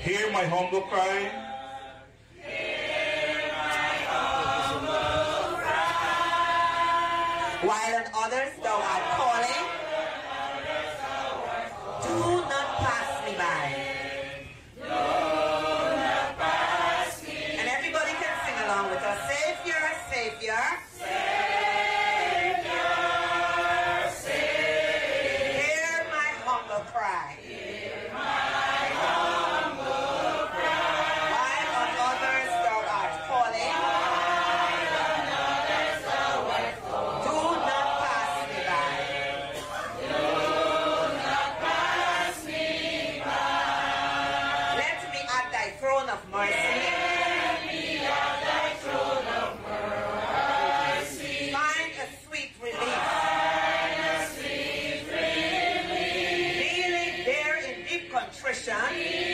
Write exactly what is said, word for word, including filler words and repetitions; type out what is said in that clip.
Hear my humble cry. While on others thou art calling, do not pass me by. And everybody can sing along with us. Savior, Savior, Savior, Savior, hear my humble cry. hear my humble cry. While on others thou art calling, do not pass me by. Pass me by. Let me at thy throne of mercy Let me at thy throne of mercy. find a sweet relief, Find a sweet relief. kneeling there in deep contrition,